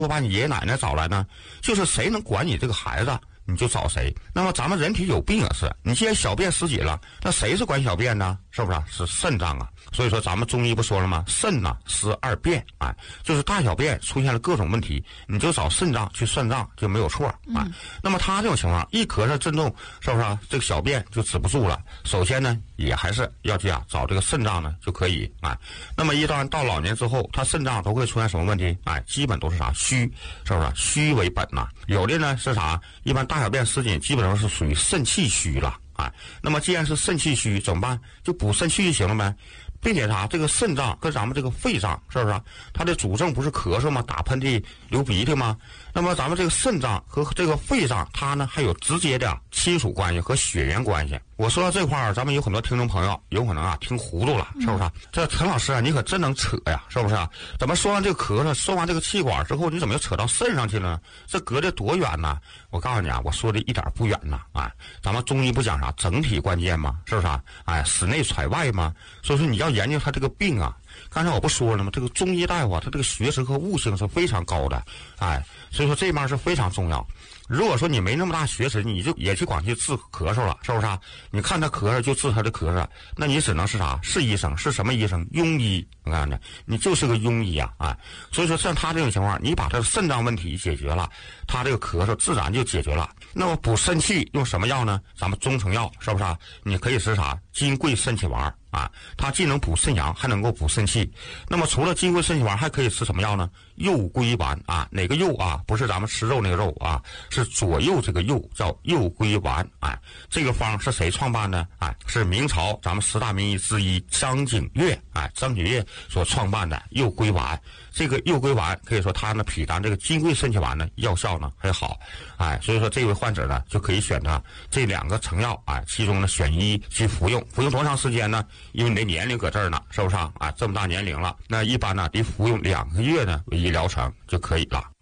我把你爷爷奶奶找来呢，就是谁能管你这个孩子，你就找谁。那么咱们人体有病也是，你既然小便失解了，那谁是管小便呢？是不是？是肾脏啊。所以说咱们中医不说了吗？肾呢失二便，哎，就是大小便出现了各种问题，你就找肾脏去算账就没有错啊。那么他这种情况，一咳嗽阵痛，是不是啊？这个小便就止不住了。首先呢，也还是要这样找这个肾脏呢就可以啊。那么一旦到老年之后，他肾脏都会出现什么问题？哎，基本都是啥虚，是不是？虚为本呐。有的呢是啥？一般大小便失禁，基本上是属于肾气虚了。哎，那么既然是肾气虚，怎么办？就补肾气就行了呗。并且啥？这个肾脏跟咱们这个肺脏是不是？它的主症不是咳嗽吗？打喷嚏、流鼻涕吗？那么咱们这个肾脏和这个肺脏，它呢还有直接的亲属关系和血缘关系。我说到这块儿，咱们有很多听众朋友有可能啊听糊涂了，是不是？这陈老师啊，你可真能扯呀，是不是？怎么说完这个咳嗽，说完这个气管之后，你怎么又扯到肾上去了呢？这隔得多远呢？我告诉你啊，我说的一点不远呐，哎，咱们中医不讲啥整体关键吗？是不是？哎，室内揣外吗？所以说你要研究他这个病啊。刚才我不说了吗？这个中医大夫啊，他这个学识和悟性是非常高的，哎，所以说这面是非常重要。如果说你没那么大学识，你就也去管去治咳嗽了，是不是啊？你看他咳嗽就治他的咳嗽，那你只能是啥？是医生，是什么医生？庸医。我告诉你，你就是个庸医啊！哎，所以说像他这种情况，你把他的肾脏问题解决了，他这个咳嗽自然就解决了。那么补肾气用什么药呢？咱们中成药是不是啊？你可以吃啥？金匮肾气丸啊，它既能补肾阳，还能够补肾气。那么除了金匮肾气丸，还可以吃什么药呢？右归丸啊，哪个右啊？不是咱们吃肉那个肉啊，是左右这个右，叫右归丸。哎，这个方是谁创办的？哎，是明朝咱们10大名医之一张景岳，哎，张景岳所创办的右归丸。这个右归丸可以说它呢比咱这个金匮肾气丸呢药效呢还好，哎，所以说这位患者呢就可以选择这2个成药，哎，其中呢选一去服用。服用多长时间呢？因为你的年龄搁这儿呢，是不是啊？啊，这么大年龄了，那一般呢得服用2个月呢为一疗程就可以了。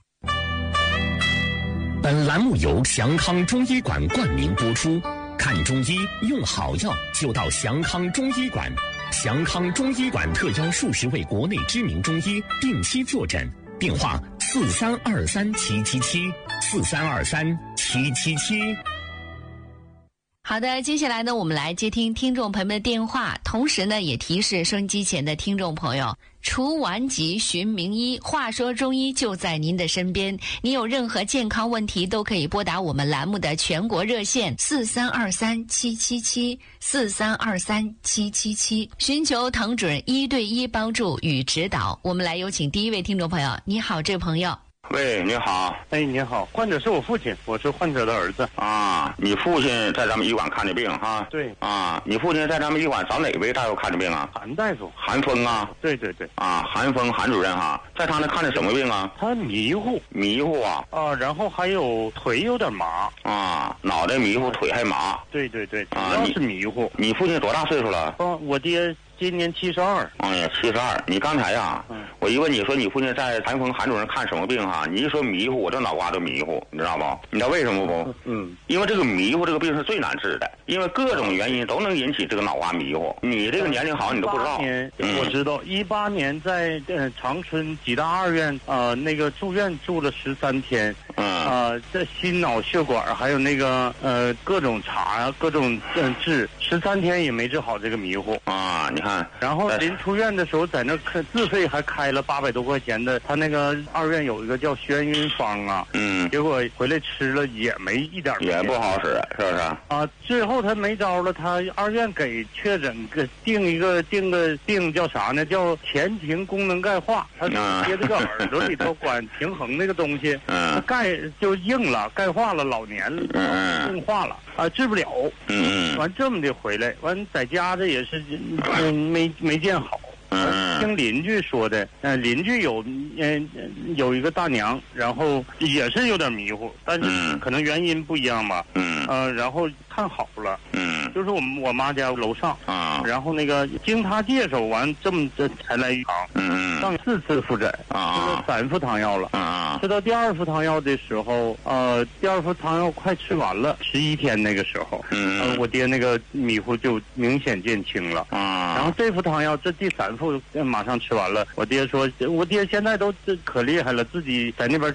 本栏目由祥康中医馆冠名播出。看中医用好药就到祥康中医馆。祥康中医馆特邀数十位国内知名中医定期坐诊，电话43237774323777。 好的，接下来呢，我们来接听听众朋友们的电话，同时呢，也提示收音机前的听众朋友，除顽疾寻名医，话说中医就在您的身边。您有任何健康问题，都可以拨打我们栏目的全国热线43237774323777，寻求藤准1对1帮助与指导。我们来有请第一位听众朋友。你好，这位朋友。 喂，你好。 哎，你好，患者是我父亲，我是患者的儿子。 啊，你父亲在咱们医馆看的病哈？ 对。 啊，你父亲在咱们医馆找哪位大夫看的病啊？ 韩大夫。 韩峰啊？ 对对对。 啊，韩峰，韩主任哈，在他那看的什么病啊？ 他迷糊。 迷糊啊？ 啊，然后还有腿有点麻。 啊，脑袋迷糊，腿还麻。 对对对，主要是迷糊。 你父亲多大岁数了？ 我爹今年72。 哎呀，72。你刚才呀，我一问你说你父亲在韩峰韩主任看什么病哈？你一说迷糊，我这脑瓜都迷糊，你知道不？你知道为什么不？因为这个迷糊这个病是最难治的，因为各种原因都能引起这个脑瓜迷糊。你这个年龄好，你都不知道。 我知道，18年在长春济大2院那个住院住了13天。这心脑血管还有那个各种查呀，各种治，13天也没治好这个迷糊啊！你看， 然后临出院的时候，在那自费还开了800多块钱的，他那个2院有一个叫眩晕方啊，结果回来吃了也没一点， 也不好使，是不是？ 啊，最后他没招了，他2院给确诊定个病叫啥呢？叫前庭功能钙化，他接这个耳朵里头管平衡那个东西，钙就硬了，钙化了，老年了，硬化了啊，治不了。完这么的回来，完在家这也是没见好。听邻居说的，邻居有一个大娘，然后也是有点迷糊，但是可能原因不一样吧。然后看好了。就是我妈家楼上啊，然后那个经他介绍完，这才来医堂。上4次复诊啊，吃了3副汤药了啊。吃到第2副汤药的时候，第2副汤药快吃完了，11天那个时候，我爹那个迷糊就明显减轻了啊。然后这副汤药，这第3副马上吃完了，我爹说，我爹现在都可厉害了，自己在那边